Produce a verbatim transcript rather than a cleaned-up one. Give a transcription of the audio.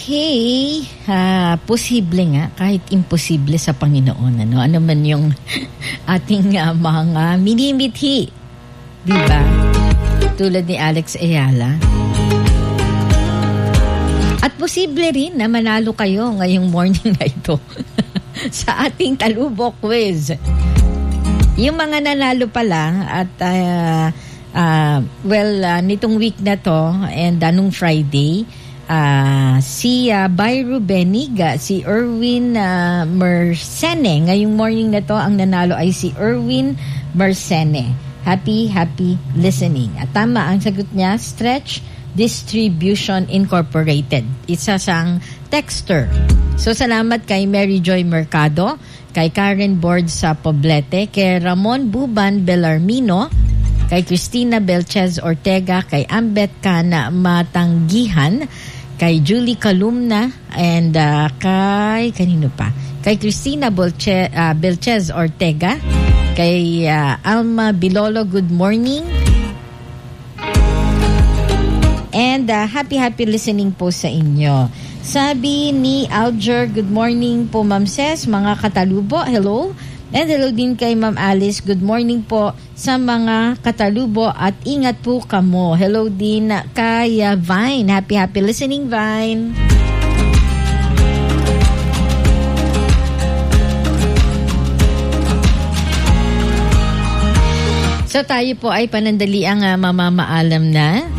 Okay, uh, posible nga, kahit imposible sa Panginoon. Ano, ano man yung ating uh, mga minimithi. Diba? Tulad ni Alex Ayala. At posible rin na manalo kayo ngayong morning na ito sa ating Talubok Quiz. Yung mga nanalo pala at uh, uh, well, uh, nitong week na to and uh, nung Friday, Uh, si uh, Byro Beniga, si Erwin uh, Mersene. Ngayong morning na to, ang nanalo ay si Erwin Mersene. Happy, happy listening. At tama, ang sagot niya, Stretch Distribution Incorporated. Isa siyang texter. So, salamat kay Mary Joy Mercado, kay Karen Board sa Poblete, kay Ramon Buban Belarmino, kay Cristina Belchez Ortega, kay Ambet Kana Matanggihan, kay Julie Calumna, and uh, kay, kanino pa? Kay Cristina Bolche, uh, Belchez Ortega, kay uh, Alma Bilolo, good morning. And uh, happy, happy listening po sa inyo. Sabi ni Alger, good morning po Ma'am Ses, mga katalubo, hello. And hello din kay Ma'am Alice. Good morning po sa mga katalubo at ingat po kamo. Hello din kay uh, Vine. Happy, happy listening, Vine. So tayo po ay panandaliang uh, mamamaalam na.